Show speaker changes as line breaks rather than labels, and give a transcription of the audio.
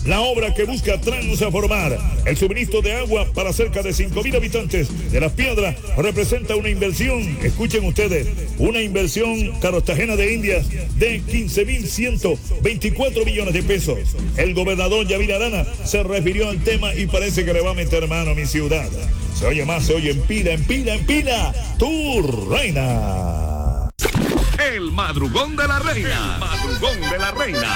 la obra que busca transformar el suministro de agua para cerca de 5,000 habitantes de Las Piedras representa una inversión, escuchen ustedes, una inversión Cartagena de Indias de 15.124 millones de pesos. El gobernador Yamil Arana se refirió al tema y parece que le va a meter mano a mi ciudad. Se oye más, se oye en pila, tu reina.
El madrugón de la reina. El madrugón de la reina.